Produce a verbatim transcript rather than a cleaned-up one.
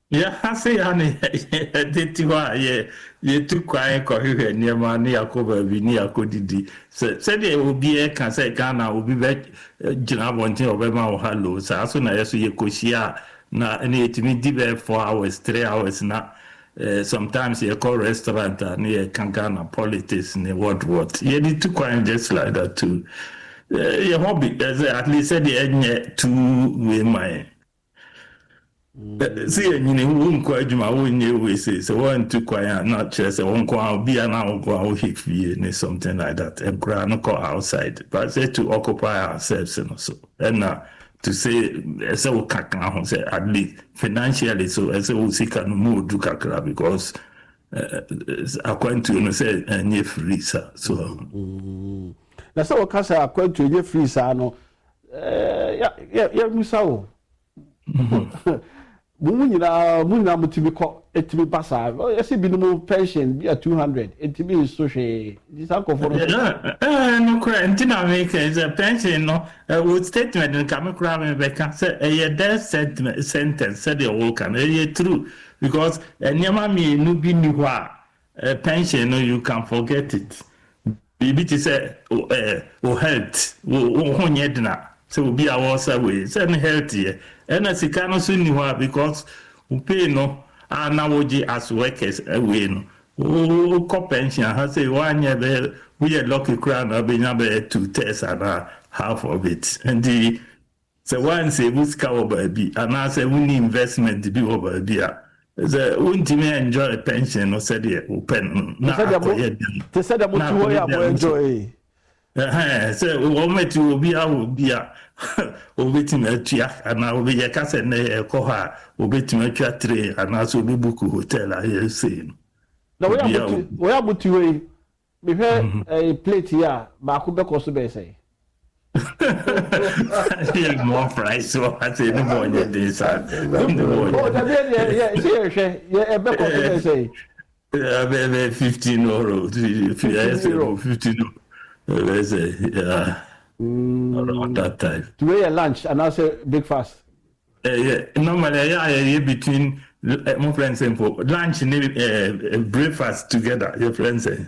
Yeah, I say, honey, did you are, yeah, you took quiet, coherent, near money, a cover, we near Codidi. Said there will be a can say Ghana will be back, Jina wanting of Emma or Hallow. So as soon as you could share, now, and it me deep four hours, three hours now. Uh, sometimes you call restaurant and near Kankana politics and what what. You need to quiet just like that too. Uh, your hobby, as at least said the end two way my. See, you know, won't quite my own new way, say, so one to quiet, not just a one quite be an hour go out here, something like that, and cry no call outside, but say to occupy ourselves and also. And now to say, so caca, say, at least financially, so as we see can move do kakra because according to you say, and you free, sir. So, that's all Casa according to you free, sir. No, yeah, yeah, yeah, Musao. Munina Muna Mutibiko, Etibi Bassa, I see minimum pension, be a two hundred, Etibi is social. This uncle for no crime, Tina make is a pension, no, a wood statement and come crab and Becca said a death sentence, said the old can, a true, because a Yamami Nubi Niwa, a pension, no, you can forget it. Bibi to say, oh, health, oh, Yedna. So be our way, send healthy. And as you cannot see because we pay no, and now we as workers away no. Oh, co pension has a one year we are lucky crown of being able to test and half of it. And the so one say we scour baby, and I say we need investment to be over there. The won't enjoy a pension or said it open. They said about to enjoy. Eh, so we want to be our be a waiting a triak, and I will be a cassette and a coha, waiting a tree, and also be book hotel. I hear saying. Now we are but to we have a plate here, Bakuba Kosobe say. More price, so I say no more than this. Oh, yeah, yeah, say. Yeah, fifteen euro, fifteen euro. Let's say, yeah, mm, around that time. Today a lunch and also breakfast. Uh, yeah, normally, yeah, yeah, between uh, my friends and for lunch and uh, breakfast together, your friends say.